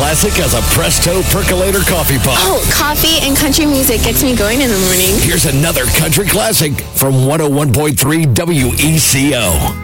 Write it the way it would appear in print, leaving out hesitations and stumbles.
classic as a Presto Percolator coffee pot. Oh, coffee and country music gets me going in the morning. Here's another country classic from 101.3 WECO.